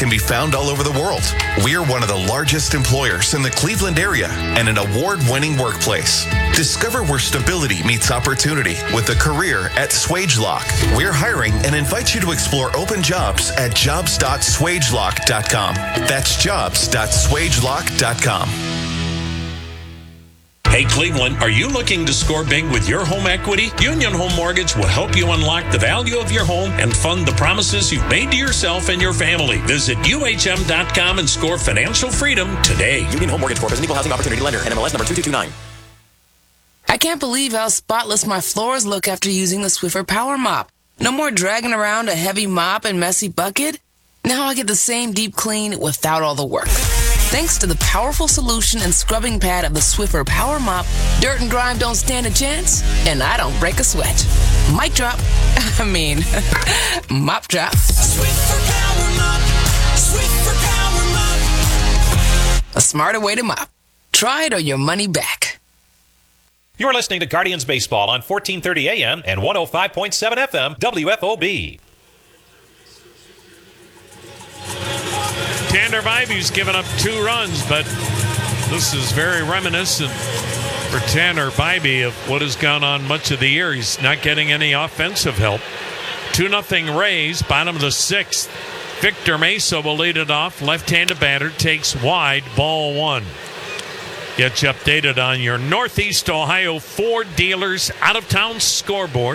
can be found all over the world. We're one of the largest employers in the Cleveland area and an award-winning workplace. Discover where stability meets opportunity with a career at SwageLock. We're hiring and invite you to explore open jobs at jobs.swagelock.com. That's jobs.swagelock.com. Hey Cleveland, are you looking to score big with your home equity? Union Home Mortgage will help you unlock the value of your home and fund the promises you've made to yourself and your family. Visit UHM.com and score financial freedom today. Union Home Mortgage Corp is an equal housing opportunity lender. NMLS number 2229. I can't believe how spotless my floors look after using the Swiffer Power Mop. No more dragging around a heavy mop and messy bucket. Now I get the same deep clean without all the work. Thanks to the powerful solution and scrubbing pad of the Swiffer Power Mop, dirt and grime don't stand a chance, and I don't break a sweat. Mic drop. Mop drop. Swiffer Power Mop. Swiffer Power Mop. A smarter way to mop. Try it or your money back. You're listening to Guardians Baseball on 1430 AM and 105.7 FM WFOB. Tanner Bybee's given up 2 runs, but this is very reminiscent for Tanner Bybee of what has gone on much of the year. He's not getting any offensive help. 2-0 Rays, bottom of the 6th. Victor Mesa will lead it off. Left-handed batter takes wide, ball 1. Get you updated on your Northeast Ohio Ford dealers out-of-town scoreboard.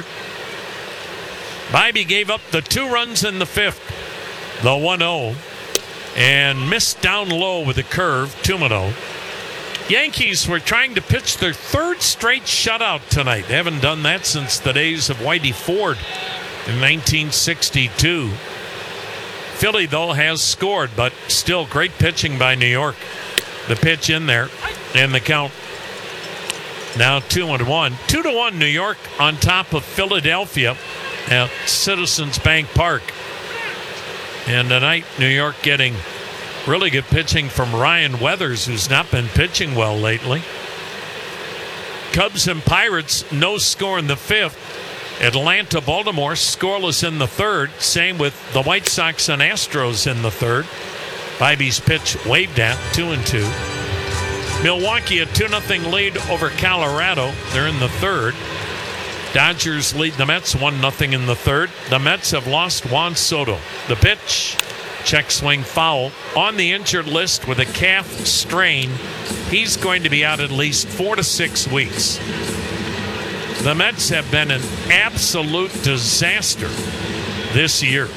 Bybee gave up the 2 runs in the 5th, the 1-0. And missed down low with a curve, 2-0. Yankees were trying to pitch their 3rd straight shutout tonight. They haven't done that since the days of Whitey Ford in 1962. Philly, though, has scored, but still great pitching by New York. The pitch in there, and the count now 2-1. 2-1 New York on top of Philadelphia at Citizens Bank Park. And tonight, New York getting really good pitching from Ryan Weathers, who's not been pitching well lately. Cubs and Pirates, no score in the 5th. Atlanta, Baltimore, scoreless in the 3rd. Same with the White Sox and Astros in the 3rd. Bybee's pitch waved at, 2-2. Milwaukee, a 2-0 lead over Colorado. They're in the 3rd. Dodgers lead the Mets 1-0 in the 3rd. The Mets have lost Juan Soto. The pitch, check swing foul. On the injured list with a calf strain. He's going to be out at least 4 to 6 weeks. The Mets have been an absolute disaster this year.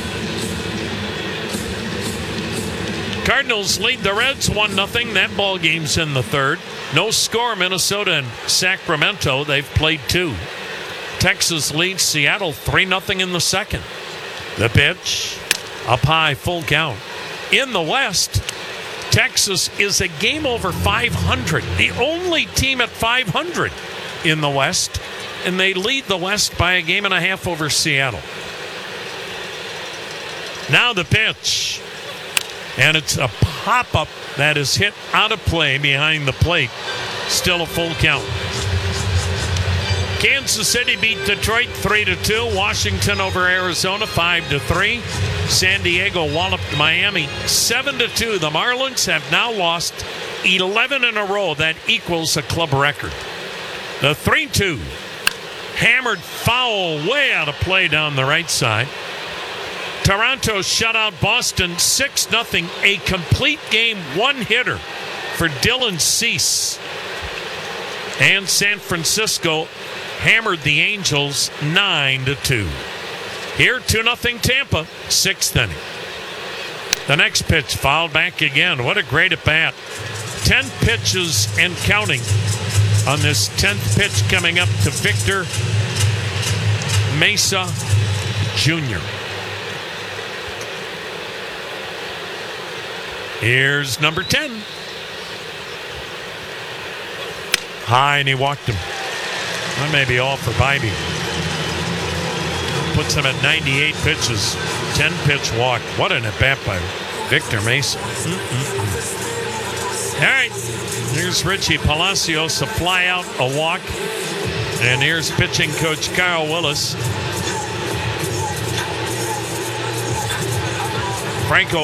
Cardinals lead the Reds 1-0. That ball game's in the 3rd. No score, Minnesota and Sacramento. They've played 2. Texas leads Seattle 3-0 in the 2nd. The pitch, up high, full count. In the West, Texas is a game over 500. The only team at 500 in the West. And they lead the West by a game and a half over Seattle. Now the pitch. And it's a pop-up that is hit out of play behind the plate. Still a full count. Kansas City beat Detroit 3-2. Washington over Arizona 5-3. San Diego walloped Miami 7-2. The Marlins have now lost 11 in a row. That equals a club record. The 3-2 hammered foul way out of play down the right side. Toronto shut out Boston 6-0. A complete game one-hitter for Dylan Cease. And San Francisco hammered the Angels 9-2. Here, 2-0 Tampa, 6th inning. The next pitch fouled back again. What a great at-bat. 10 pitches and counting on this 10th pitch coming up to Victor Mesa Jr. Here's number 10. High, and he walked him. That may be all for Bybee. Puts him at 98 pitches. 10-pitch walk. What an at-bat by Victor Mesa. All right. Here's Richie Palacios, a fly out, a walk. And here's pitching coach Kyle Willis. Franco